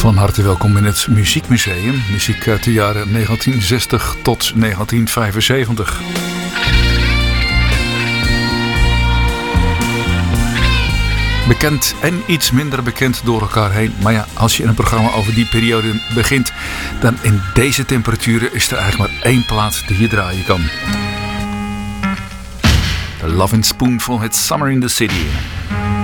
Van harte welkom in het Muziekmuseum. Muziek uit de jaren 1960 tot 1975. Bekend en iets minder bekend door elkaar heen. Maar ja, als je in een programma over die periode begint, dan in deze temperaturen is er eigenlijk maar één plaat die je draaien kan. The Lovin' Spoonful, It's Summer in the City.